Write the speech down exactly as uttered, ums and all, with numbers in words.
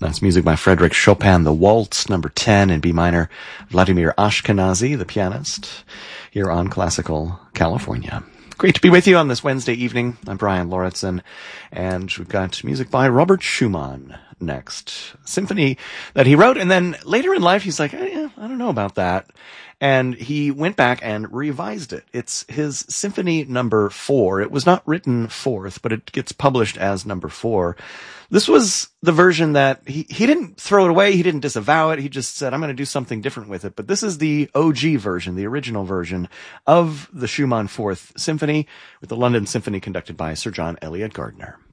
That's music by Frederick Chopin, the Waltz, number ten in B minor. Vladimir Ashkenazy, the pianist, here on Classical California. Great to be with you on this Wednesday evening. I'm Brian Lauritsen, and we've got music by Robert Schumann next. Symphony that he wrote, and then later in life he's like, eh, I don't know about that. And he went back and revised it. It's his symphony number four. It was not written fourth, but it gets published as number four. This was the version that he, he didn't throw it away. He didn't disavow it. He just said, I'm going to do something different with it. But this is the O G version, the original version of the Schumann Fourth Symphony with the London Symphony conducted by Sir John Eliot Gardiner.